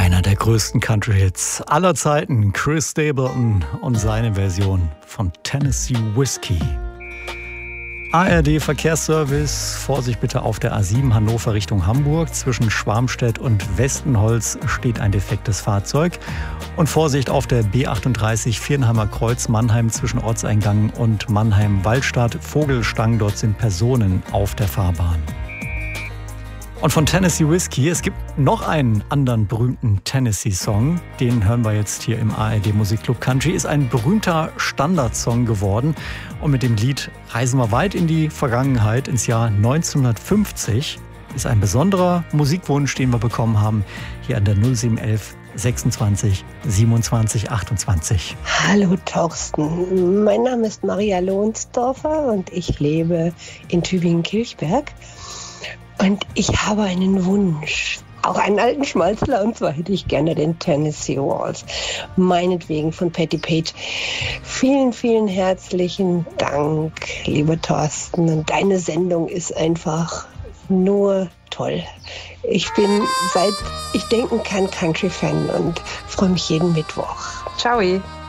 Einer der größten Country-Hits aller Zeiten, Chris Stapleton und seine Version von Tennessee Whiskey. ARD Verkehrsservice, Vorsicht bitte auf der A7 Hannover Richtung Hamburg. Zwischen Schwarmstedt und Westenholz steht ein defektes Fahrzeug. Und Vorsicht auf der B38 Viernheimer Kreuz Mannheim zwischen Ortseingang und Mannheim-Waldstadt. Vogelstangen, dort sind Personen auf der Fahrbahn. Und von Tennessee Whiskey, es gibt noch einen anderen berühmten Tennessee-Song. Den hören wir jetzt hier im ARD Musikclub Country. Ist ein berühmter Standardsong geworden. Und mit dem Lied reisen wir weit in die Vergangenheit, ins Jahr 1950. Ist ein besonderer Musikwunsch, den wir bekommen haben, hier an der 0711 26 27 28. Hallo Thorsten, mein Name ist Maria Lohnsdorfer und ich lebe in Tübingen-Kilchberg. Und ich habe einen Wunsch, auch einen alten Schmalzler, und zwar hätte ich gerne den Tennessee Waltz, meinetwegen von Patti Page. Vielen, vielen herzlichen Dank, lieber Thorsten. Und deine Sendung ist einfach nur toll. Ich bin, seit ich denken kann, Country-Fan und freue mich jeden Mittwoch. Ciao.